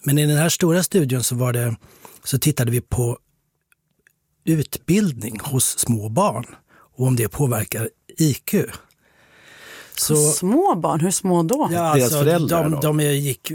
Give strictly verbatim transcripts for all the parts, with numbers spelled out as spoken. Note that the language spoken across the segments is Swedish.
Men i den här stora studien så, var det, så tittade vi på utbildning hos små barn och om det påverkar I Q. Så, små barn? Hur små då? Ja, Deras alltså, föräldrar de, då? de, gick,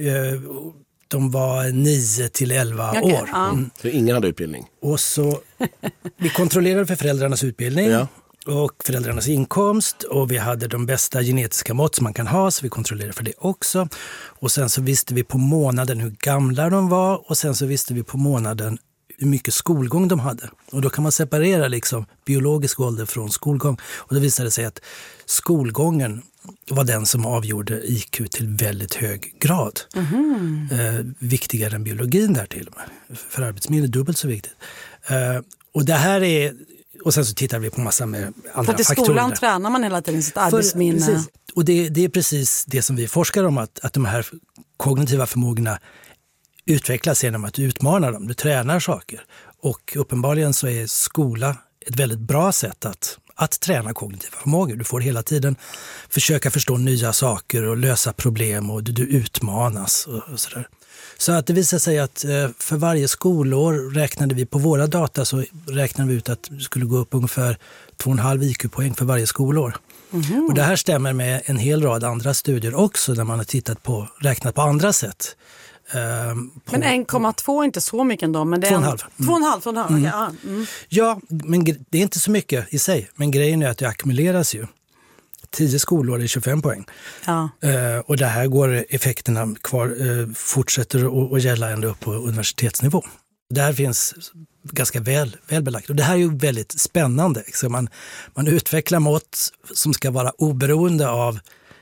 de var nio till elva okay, år. ja. Mm. Så ingen hade utbildning? Och så, vi kontrollerade för föräldrarnas utbildning. Ja. Och föräldrarnas inkomst, och vi hade de bästa genetiska mått som man kan ha, så vi kontrollerade för det också. Och sen så visste vi på månaden hur gamla de var, och sen så visste vi på månaden hur mycket skolgång de hade. Och då kan man separera liksom biologisk ålder från skolgång. Och då visade det sig att skolgången var den som avgjorde I Q till väldigt hög grad. Mm. Eh, viktigare än biologin där till och med. För arbetsminne dubbelt så viktigt. Eh, och det här är... Och sen så tittar vi på massa med andra faktorer. För i skolan tränar man hela tiden sitt arbetsminne. För, och det, det är precis det som vi forskar om, att, att de här kognitiva förmågorna utvecklas genom att du utmanar dem. Du tränar saker. Och uppenbarligen så är skola ett väldigt bra sätt att, att träna kognitiva förmågor. Du får hela tiden försöka förstå nya saker och lösa problem, och du, du utmanas och, och sådär. Så att det visar sig att för varje skolår räknade vi på våra data, så räknade vi ut att det skulle gå upp ungefär två komma fem I Q-poäng för varje skolår. Mm-hmm. Och det här stämmer med en hel rad andra studier också, där man har tittat på, räknat på andra sätt. Um, på, men en komma två är inte så mycket ändå. Men det är två komma fem. En, två komma fem, mm. mm. ja. Mm. Ja, men det är inte så mycket i sig. Men grejen är att det ackumuleras ju. tio skolår är tjugofem poäng. Ja. Uh, och det här går effekterna kvar, uh, fortsätter att gälla ända upp på universitetsnivå. Det här finns ganska väl, väl belagt. Och det här är ju väldigt spännande. Så man, man utvecklar mått som ska vara oberoende av,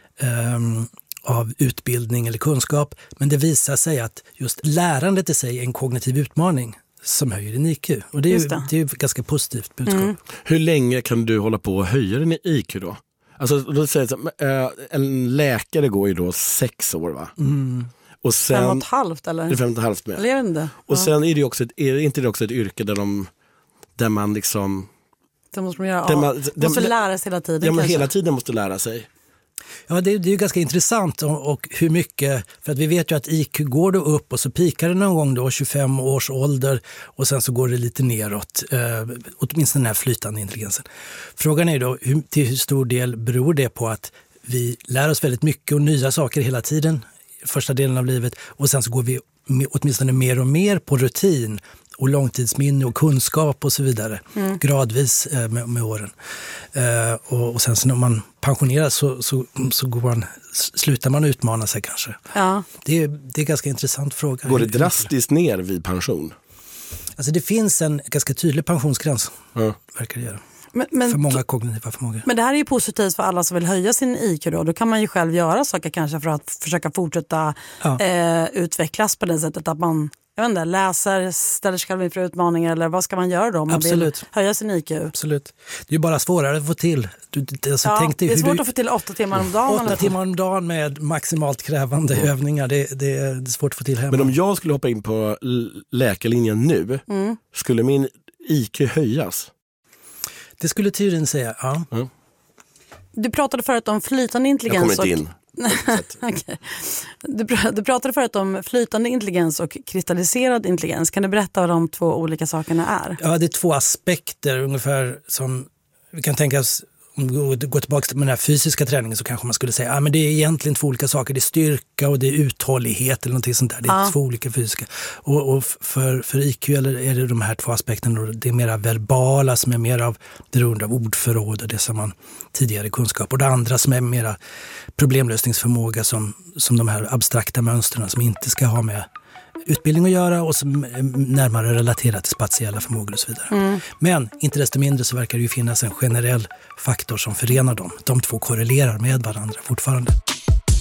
um, av utbildning eller kunskap. Men det visar sig att just lärandet i sig är en kognitiv utmaning som höjer din I Q. Och det är ju, det är ju ett ganska positivt budskap. Mm. Hur länge kan du hålla på att höja din I Q då? Alltså, då säger jag, äh, en läkare går ju då sex år, va? Mm. Och sen, fem och ett halvt eller? Det är fem och ett halvt med. Eller jag vet inte. Och ja. sen är det ju också ett, är inte det också ett yrke där, de, där man liksom... Det måste man göra. Där man, där, måste lära sig hela tiden. Ja, men kanske. hela tiden måste lära sig. Ja, det, det är ju ganska intressant och, och hur mycket, för att vi vet ju att I Q går då upp och så pikar det någon gång då tjugofem års ålder och sen så går det lite neråt, eh, åtminstone den här flytande intelligensen. Frågan är ju då hur, till hur stor del beror det på att vi lär oss väldigt mycket och nya saker hela tiden, första delen av livet, och sen så går vi åtminstone mer och mer på rutin och långtidsminne och kunskap och så vidare, mm. gradvis eh, med, med åren. Eh, och, och sen så när man pensioneras så, så, så går man, slutar man utmana sig kanske. Ja. Det, är, det är en ganska intressant fråga. Går det drastiskt ner vid pension? Alltså det finns en ganska tydlig pensionsgräns, ja. verkar det göra. Men, men, för många kognitiva förmågor. Men det här är ju positivt för alla som vill höja sin I Q då. Då kan man ju själv göra saker kanske för att försöka fortsätta ja. eh, utvecklas på det sättet att man jag vet inte, läser, ställer sig själv inför utmaningar, eller vad ska man göra då om man Absolut. vill höja sin I Q? Absolut. Det är ju bara svårare att få till. Du, alltså, ja, tänk dig det är svårt du, att få till åtta timmar om dagen. Åtta timmar om dagen med maximalt krävande mm. övningar. Det, det, är, det är svårt att få till hemma. Men om jag skulle hoppa in på läkarlinjen nu, mm. skulle min I Q höjas? Det skulle teorin säga, ja. Mm. Du pratade förut om flytande intelligens. Jag kommer inte in. Okay. du, pr- du pratade förut om flytande intelligens och kristalliserad intelligens. Kan du berätta vad de två olika sakerna är? Ja, det är två aspekter ungefär som vi kan tänka oss. Om vi går tillbaka till den här fysiska träningen så kanske man skulle säga att ah, det är egentligen två olika saker. Det är styrka och det är uthållighet eller någonting sånt där. Det är ja. två olika fysiska. Och, och för, för I Q eller är det de här två aspekterna. Det är mera verbala som är mer av beroende av ordförråd och det som man tidigare kunskap. Och det andra som är mera problemlösningsförmåga som, som de här abstrakta mönstren som inte ska ha med utbildning att göra och som är närmare relaterat till spatiella förmågor och så vidare. Mm. Men inte desto mindre så verkar det ju finnas en generell faktor som förenar dem. De två korrelerar med varandra fortfarande.